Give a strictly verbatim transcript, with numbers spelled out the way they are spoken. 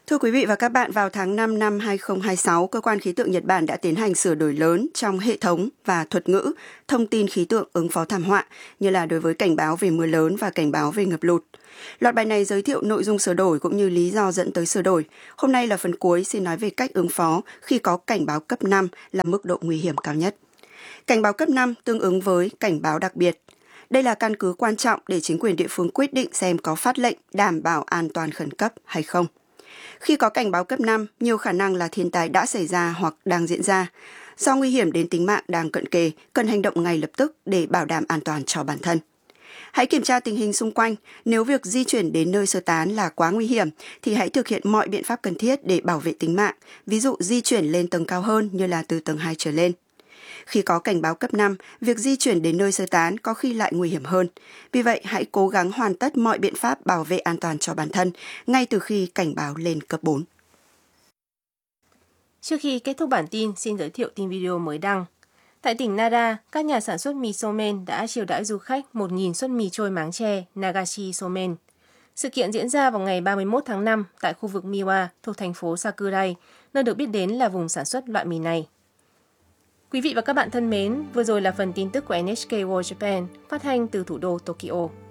Thưa quý vị và các bạn, vào tháng năm năm hai không hai sáu, Cơ quan Khí tượng Nhật Bản đã tiến hành sửa đổi lớn trong hệ thống và thuật ngữ thông tin khí tượng ứng phó thảm họa, như là đối với cảnh báo về mưa lớn và cảnh báo về ngập lụt. Loạt bài này giới thiệu nội dung sửa đổi cũng như lý do dẫn tới sửa đổi. Hôm nay là phần cuối xin nói về cách ứng phó khi có cảnh báo cấp năm là mức độ nguy hiểm cao nhất. Cảnh báo cấp năm tương ứng với cảnh báo đặc biệt. Đây là căn cứ quan trọng để chính quyền địa phương quyết định xem có phát lệnh đảm bảo an toàn khẩn cấp hay không. Khi có cảnh báo cấp năm, nhiều khả năng là thiên tai đã xảy ra hoặc đang diễn ra. Do nguy hiểm đến tính mạng đang cận kề, cần hành động ngay lập tức để bảo đảm an toàn cho bản thân. Hãy kiểm tra tình hình xung quanh. Nếu việc di chuyển đến nơi sơ tán là quá nguy hiểm, thì hãy thực hiện mọi biện pháp cần thiết để bảo vệ tính mạng, ví dụ di chuyển lên tầng cao hơn như là từ tầng hai trở lên. Khi có cảnh báo cấp năm, việc di chuyển đến nơi sơ tán có khi lại nguy hiểm hơn. Vì vậy, hãy cố gắng hoàn tất mọi biện pháp bảo vệ an toàn cho bản thân ngay từ khi cảnh báo lên cấp bốn. Trước khi kết thúc bản tin, xin giới thiệu tin video mới đăng. Tại tỉnh Nara, các nhà sản xuất mì somen đã chiêu đãi du khách một nghìn suất mì trôi máng tre Nagashi Somen. Sự kiện diễn ra vào ngày ba mươi mốt tháng năm tại khu vực Miwa thuộc thành phố Sakurai, nơi được biết đến là vùng sản xuất loại mì này. Quý vị và các bạn thân mến, vừa rồi là phần tin tức của en ếch kê World Japan phát thanh từ thủ đô Tokyo.